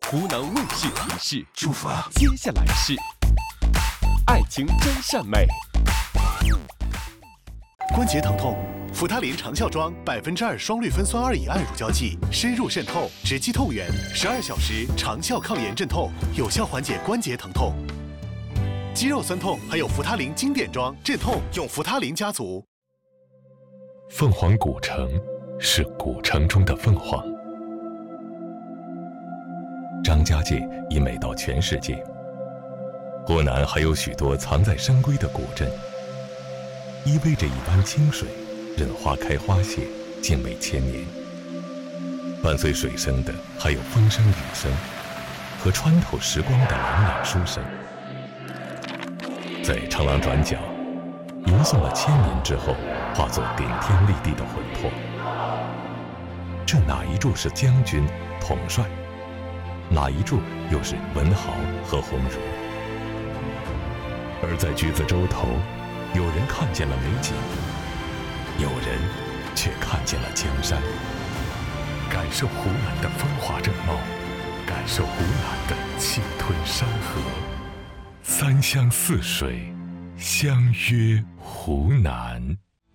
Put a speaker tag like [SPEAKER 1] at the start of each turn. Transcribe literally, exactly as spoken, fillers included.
[SPEAKER 1] 湖南卫视提示：
[SPEAKER 2] 祝福啊！
[SPEAKER 1] 接下来是爱情真善美。
[SPEAKER 3] 关节疼痛，扶他林长效妆百分之二双氯芬酸二乙胺乳胶剂，深入渗透，直击痛源，十二小时长效抗炎镇痛，有效缓解关节疼痛。肌肉酸痛还有扶他林经典装镇痛，用扶他林家族。
[SPEAKER 4] 凤凰古城是古城中的凤凰。张家界已美到全世界。湖南还有许多藏在山闺的古镇，依偎着一湾清水，任花开花谢，静美千年。伴随水声的还有风声雨声，和穿透时光的朗朗书声。在长廊转角，吟诵了千年之后，化作顶天立地的魂魄。这哪一柱是将军统帅，哪一柱又是文豪和鸿儒？而在橘子洲头，有人看见了美景，有人却看见了江山。感受湖南的风华正茂，感受湖南的气吞山河。三湘四水，相约湖南。